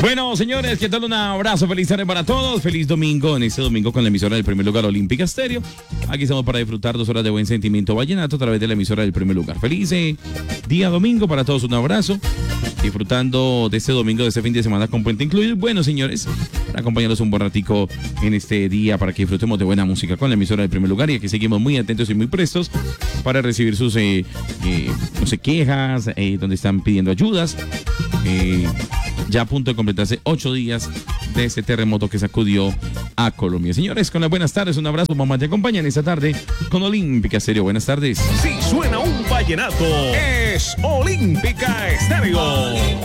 Bueno, señores, ¿qué tal? Un abrazo, feliz tarde para todos. Feliz domingo en este domingo con la emisora del primer lugar, Olímpica Estéreo. Aquí estamos para disfrutar 2 horas de buen sentimiento vallenato a través de la emisora del primer lugar. Feliz día domingo para todos, un abrazo. Disfrutando de este domingo, de este fin de semana con puente incluido. Bueno, señores, acompañarlos un buen ratico en este día para que disfrutemos de buena música con la emisora del primer lugar. Y aquí seguimos muy atentos y muy prestos para recibir sus no sé, quejas, donde están pidiendo ayudas. Ya a punto de completarse 8 días de este terremoto que sacudió a Colombia. Señores, con las buenas tardes, un abrazo. Mamá, te acompañan esta tarde con Olímpica Estéreo. Buenas tardes. Si suena un vallenato, es Olímpica Estéreo.